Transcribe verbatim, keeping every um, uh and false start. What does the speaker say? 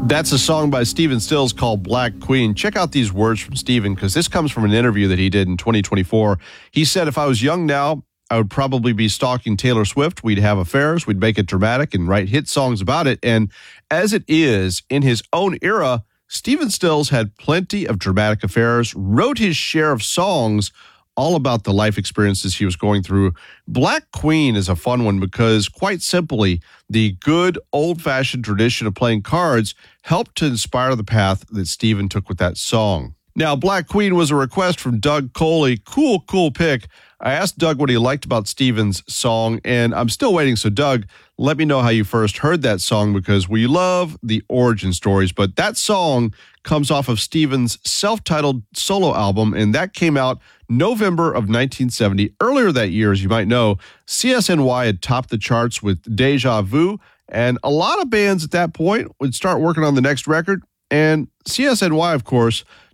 That's a song by Stephen Stills called Black Queen. Check out these words from Stephen, because this comes from an interview that he did in twenty twenty-four. He said, "If I was young now, I would probably be stalking Taylor Swift. We'd have affairs, we'd make it dramatic and write hit songs about it." And as it is, in his own era, Stephen Stills had plenty of dramatic affairs, wrote his share of songs all about the life experiences he was going through. Black Queen is a fun one because, quite simply, the good old-fashioned tradition of playing cards helped to inspire the path that Stephen took with that song. Now, Black Queen was a request from Doug Coley. Cool, cool pick. I asked Doug what he liked about Stephen's song, and I'm still waiting. So, Doug, let me know how you first heard that song, because we love the origin stories. But that song comes off of Stephen's self-titled solo album, and that came out November of nineteen seventy. Earlier that year, as you might know, C S N Y had topped the charts with Deja Vu, and a lot of bands at that point would start working on the next record. And C S N Y, of course,